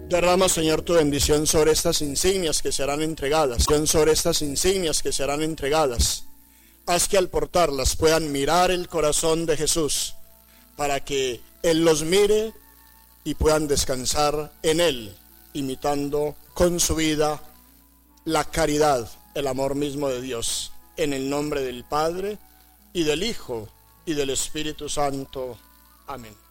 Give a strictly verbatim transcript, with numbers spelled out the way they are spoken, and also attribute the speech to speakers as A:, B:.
A: Derrama, Señor, tu bendición sobre estas insignias que serán entregadas, sobre estas insignias que serán entregadas. Haz que al portarlas puedan mirar el corazón de Jesús, para que Él los mire y puedan descansar en Él, imitando con su vida la caridad, el amor mismo de Dios. En el nombre del Padre, y del Hijo, y del Espíritu Santo. Amén.